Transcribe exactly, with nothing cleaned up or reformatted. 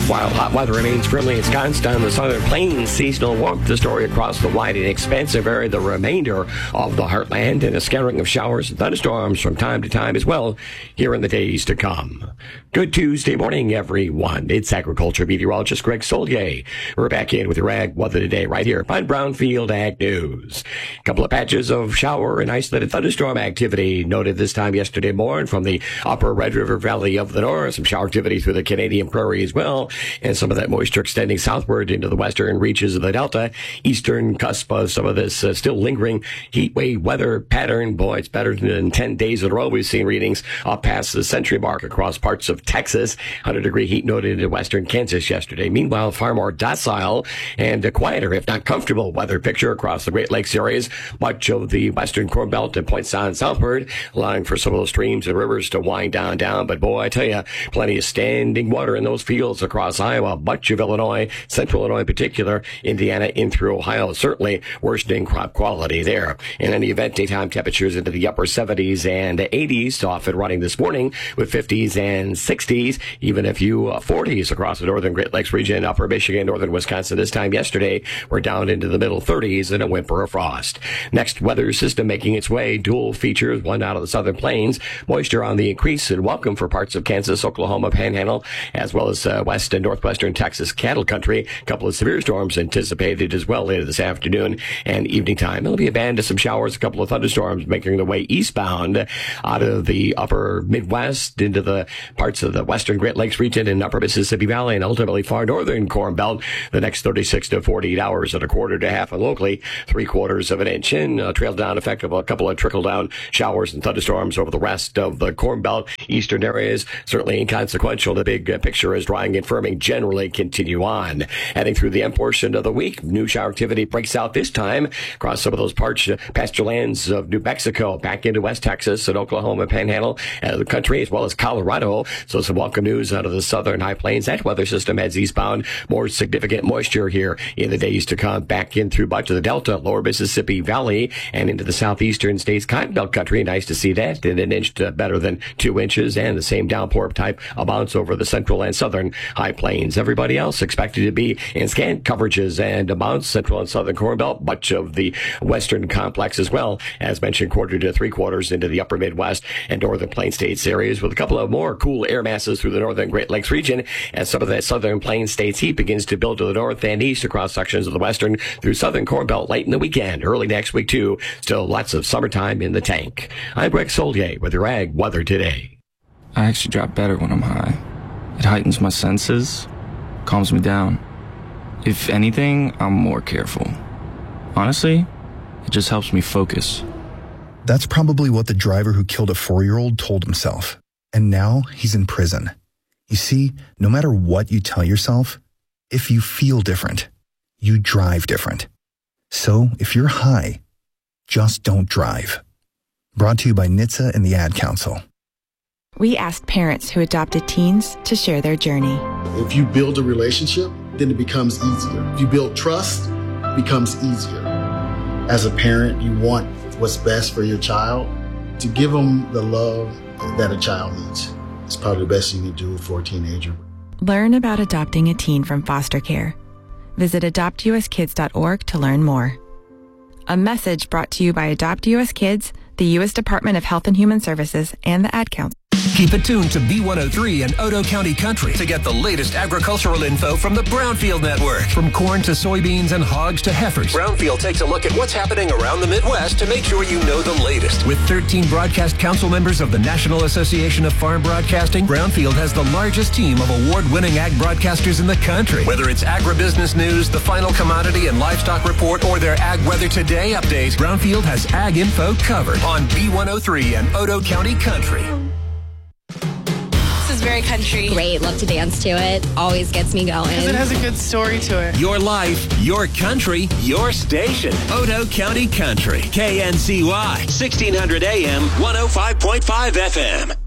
While hot weather remains firmly ensconced on the southern plains, seasonal warmth the story across the wide and expansive area, the remainder of the heartland, and a scattering of showers and thunderstorms from time to time as well here in the days to come. Good Tuesday morning, everyone. It's agriculture meteorologist Greg Solier. We're back in with your ag weather today right here on Brownfield Ag News. A couple of patches of shower and isolated thunderstorm activity noted this time yesterday morning from the upper Red River Valley of the North. Some shower activity through the Canadian Prairie as well, and some of that moisture extending southward into the western reaches of the Delta. Eastern cusp of some of this uh, still lingering heat wave weather pattern. Boy, it's better than ten days in a row. We've seen readings up past the century mark across parts of Texas. one hundred degree heat noted in western Kansas yesterday. Meanwhile, far more docile and a quieter, if not comfortable, weather picture across the Great Lakes areas. Much of the western Corn Belt and points on southward, allowing for some of those streams and rivers to wind down, down. But boy, I tell you, plenty of standing water in those fields across Iowa, much of Illinois, central Illinois in particular, Indiana in through Ohio. Certainly worsening crop quality there. In any event, daytime temperatures into the upper seventies and eighties, off and running this morning with fifties and sixties, even a few uh, forties across the northern Great Lakes region, upper Michigan, northern Wisconsin. This time yesterday, we're down into the middle thirties and a whimper of frost. Next weather system making its way, dual features, one out of the southern plains, moisture on the increase and welcome for parts of Kansas, Oklahoma, Panhandle, as well as uh, west and northwestern Texas cattle country. A couple of severe storms anticipated as well later this afternoon and evening time. There'll be a band of some showers, a couple of thunderstorms making their way eastbound out of the upper Midwest into the parts of the western Great Lakes region and upper Mississippi Valley and ultimately far northern Corn Belt the next thirty-six to forty-eight hours at a quarter to half and locally three quarters of an inch. And a trail down effect of a couple of trickle down showers and thunderstorms over the rest of the Corn Belt eastern areas. Certainly inconsequential. The big uh, picture is drying and firming generally continue on. Heading through the end portion of the week, new shower activity breaks out this time across some of those parched uh, pasture lands of New Mexico, back into West Texas and Oklahoma Panhandle, uh, the country, as well as Colorado. So some welcome news out of the southern high plains. That weather system heads eastbound. More significant moisture here in the days to come, back in through much of the Delta, lower Mississippi Valley, and into the southeastern states, Cotton Belt country. Nice to see that. And an inch to better than two inches, and the same downpour type amounts over the central and southern high plains. Everybody else expected to be in scant coverages and amounts, central and southern Corn Belt, much of the western complex as well, as mentioned, quarter to three quarters into the upper Midwest and northern plain states areas, with a couple of more cool air masses through the northern Great Lakes region, as some of that southern plain states heat begins to build to the north and east across sections of the western through southern Corn Belt late in the weekend, early next week too. Still lots of summertime in the tank. I'm Greg Solier with your ag weather today. I actually drop better when I'm high. It heightens my senses, calms me down. If anything, I'm more careful. Honestly, it just helps me focus. That's probably what the driver who killed a four-year-old told himself. And now he's in prison. You see, no matter what you tell yourself, if you feel different, you drive different. So if you're high, just don't drive. Brought to you by N H T S A and the Ad Council. We asked parents who adopted teens to share their journey. If you build a relationship, then it becomes easier. If you build trust, it becomes easier. As a parent, you want what's best for your child. To give them the love that a child needs. It's probably the best you can do for a teenager. Learn about adopting a teen from foster care. Visit adopt u s kids dot org to learn more. A message brought to you by Adopt U S Kids, the U S Department of Health and Human Services, and the Ad Council. Keep it tuned to B one oh three and Otoe County Country to get the latest agricultural info from the Brownfield Network. From corn to soybeans and hogs to heifers, Brownfield takes a look at what's happening around the Midwest to make sure you know the latest. With thirteen broadcast council members of the National Association of Farm Broadcasting, Brownfield has the largest team of award-winning ag broadcasters in the country. Whether it's agribusiness news, the final commodity and livestock report, or their Ag Weather Today updates, Brownfield has ag info covered on B one oh three and Otoe County Country. This is very country. Great, love to dance to it. Always gets me going. Because it has a good story to it. Your life, your country, your station. Otoe County Country. K N C Y, sixteen hundred A M, one oh five point five F M.